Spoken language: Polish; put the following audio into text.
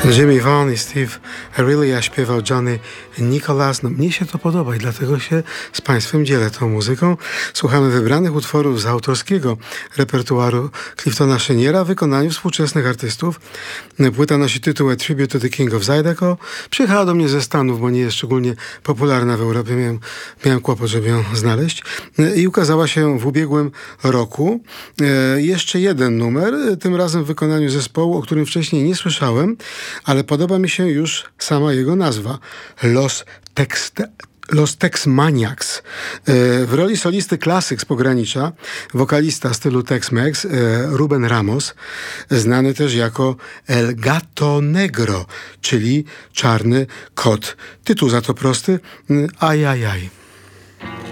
Jimmy Vaughan i Steve Riley, a śpiewał Johnny Nicholas. No, mnie się to podoba i dlatego się z Państwem dzielę tą muzyką. Słuchamy wybranych utworów z autorskiego repertuaru Cliftona Cheniera w wykonaniu współczesnych artystów. Płyta nosi tytuł A Tribute to the King of Zydeco. Przyjechała do mnie ze Stanów, bo nie jest szczególnie popularna w Europie. Miałem kłopot, żeby ją znaleźć. I ukazała się w ubiegłym roku. Jeszcze jeden numer, tym razem w wykonaniu zespołu, o którym wcześniej nie słyszałem, ale podoba mi się już sama jego nazwa. Los Tex Maniacs. W roli solisty klasyk z pogranicza, wokalista stylu Tex-Mex, Ruben Ramos, znany też jako El Gato Negro, czyli czarny kot. Tytuł za to prosty, Ajajaj.